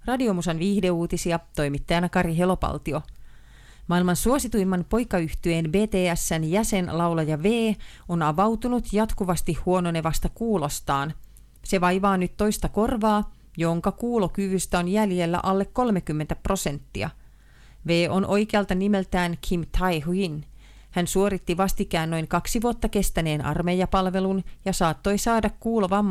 Radiomusan viihdeuutisia, toimittajana Kari Helopaltio. Maailman suosituimman poikayhtyeen BTS:n jäsenlaulaja V on avautunut jatkuvasti huononevasta kuulostaan. Se vaivaa nyt toista korvaa, jonka kuulokyvystä on jäljellä alle 30%. V on oikealta nimeltään Kim Tae-hyun. Hän suoritti vastikään noin 2 vuotta kestäneen armeijapalvelun ja saattoi saada kuulovamman